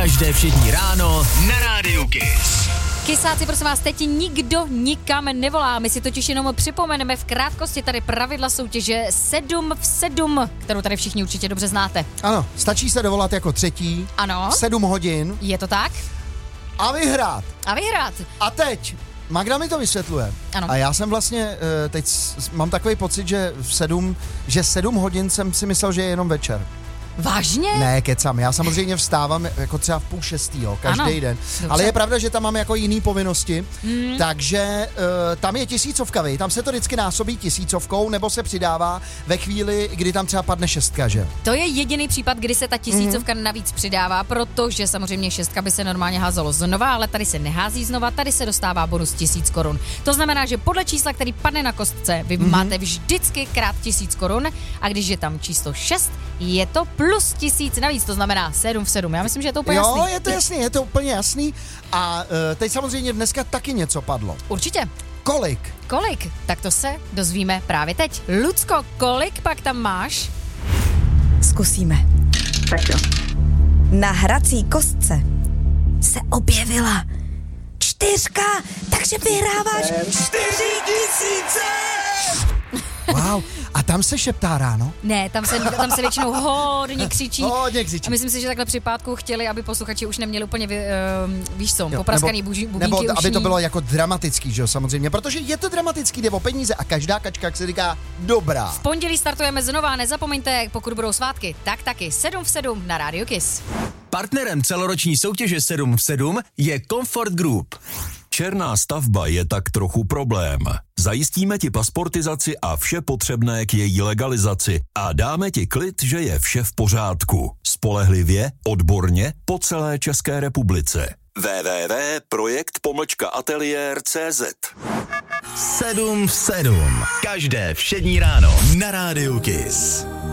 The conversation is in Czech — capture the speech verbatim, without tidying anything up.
Každé všední ráno na Rádiu Kiss. Kysáci, prosím vás, teď nikdo nikam nevolá. My si totiž jenom připomeneme v krátkosti tady pravidla soutěže sedm v sedm, kterou tady všichni určitě dobře znáte. Ano, stačí se dovolat jako třetí. Ano. sedm hodin. Je to tak? A vyhrát. A vyhrát. A teď, Magda mi to vysvětluje. Ano. A já jsem vlastně, teď mám takový pocit, že v sedm, že sedm hodin jsem si myslel, že je jenom večer. Vážně? Ne, kecám. Já samozřejmě vstávám jako třeba v půl šestý, jo, každý den. Dobře. Ale je pravda, že tam mám jako jiný povinnosti, Mm. takže uh, tam je tisícovka, vy. Tam se to vždycky násobí tisícovkou, nebo se přidává ve chvíli, kdy tam třeba padne šestka, že? To je jediný případ, kdy se ta tisícovka mm. navíc přidává, protože samozřejmě šestka by se normálně házelo znova, ale tady se nehází znova, tady se dostává bonus tisíc korun. To znamená, že podle čísla, který padne na kostce, vy mm. máte vždycky krát tisíc korun a když je tam číslo šest, je to plus tisíc navíc, to znamená sedm v sedm. Já myslím, že je to úplně jo, jasný. Jo, je to jasný, je to úplně jasný. A uh, teď samozřejmě dneska taky něco padlo. Určitě. Kolik? Kolik? Tak to se dozvíme právě teď. Lucko, kolik pak tam máš? Zkusíme. Tak jo. Na hrací kostce se objevila čtyřka, takže vyhráváš čtyři tisíce. Wow, a tam se šeptá ráno? Ne, tam se, tam se většinou hodně křičí. Hodně křičí. A myslím si, že takhle při pátku chtěli, aby posluchači už neměli úplně, vy, uh, víš co, Jo, popraskaný nebo, buži, bubínky nebo ušní. aby to bylo jako dramatický, že jo, samozřejmě, protože je to dramatický, jde o peníze a každá kačka, jak se říká, dobrá. V pondělí startujeme znova, nezapomeňte, pokud budou svátky, tak taky sedm v sedm na Radio Kiss. Partnerem celoroční soutěže sedm v sedm je Comfort Group. Černá stavba je tak trochu problém. Zajistíme ti pasportizaci a vše potřebné k její legalizaci a dáme ti klid, že je vše v pořádku. Spolehlivě, odborně, po celé České republice. w w w tečka projekt pomlčka ateliér tečka cé zet sedm v sedm. Každé všední ráno na Rádiu Kiss.